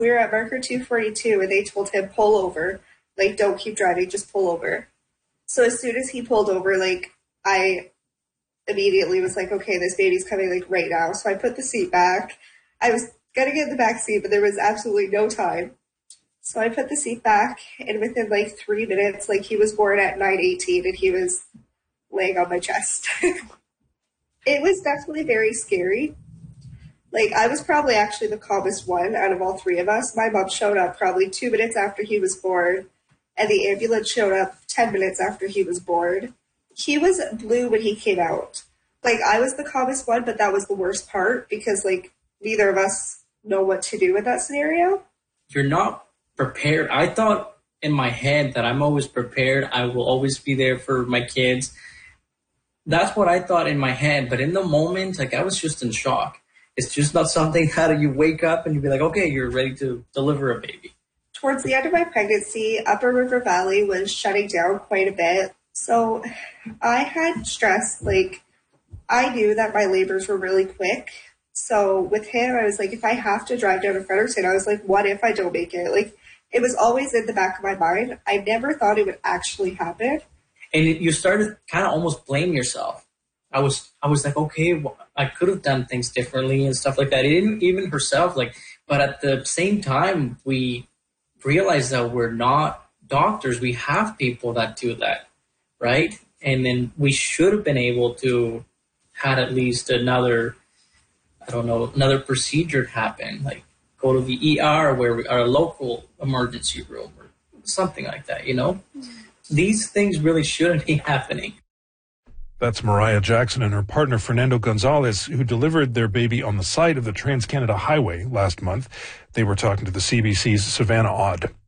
We were at marker 242 and they told him, pull over. Like, don't keep driving, just pull over. So as soon as he pulled over, like, I immediately was like, okay, this baby's coming, like, right now. So I put the seat back. I was going to get in the back seat, but there was absolutely no time. So I put the seat back, and within, like, 3 minutes, like, he was born at 9:18, and he was laying on my chest. It was definitely very scary. Like, I was probably actually the calmest one out of all three of us. My mom showed up probably 2 minutes after he was born, and the ambulance showed up 10 minutes after he was born. He was blue when he came out. Like, I was the calmest one, but that was the worst part because, like, neither of us know what to do in that scenario. You're not prepared. I thought in my head that I'm always prepared. I will always be there for my kids. That's what I thought in my head. But in the moment, like, I was just in shock. It's just not something that you wake up and you be like, okay, you're ready to deliver a baby. Towards the end of my pregnancy, Upper River Valley was shutting down quite a bit. So I had stress. Like, I knew that my labors were really quick. So with him, I was like, if I have to drive down to Fredericton, I was like, what if I don't make it? Like, it was always in the back of my mind. I never thought it would actually happen. And you started to kind of almost blame yourself. I was like, okay, well, I could have done things differently and stuff like that. Even herself, like, but at the same time, we realized that we're not doctors. We have people that do that, right? And then we should have been able to had at least another procedure happen, like go to the ER where we are a local emergency room or something like that, you know? These things really shouldn't be happening. That's Mariah Jackson and her partner Fernando Gonzalez, who delivered their baby on the side of the Trans-Canada Highway last month. They were talking to the CBC's Savannah Odd.